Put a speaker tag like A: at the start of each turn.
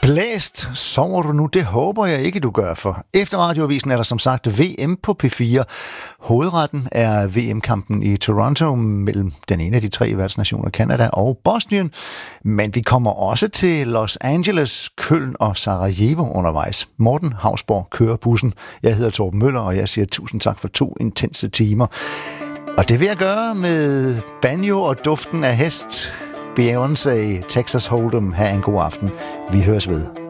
A: Blæst, sover du nu? Det håber jeg ikke, du gør, for efter radioavisen er der som sagt VM på P4. Hovedretten er VM-kampen i Toronto mellem den ene af de tre værtsnationer, Canada og Bosnien. Men vi kommer også til Los Angeles, Köln og Sarajevo undervejs. Morten Hausborg kører bussen. Jeg hedder Torben Møller, og jeg siger tusind tak for 2 intense timer. Og det vil jeg gøre med banjo og duften af hest. Beyoncé, Texas Hold'em. Ha' en god aften. Vi høres ved.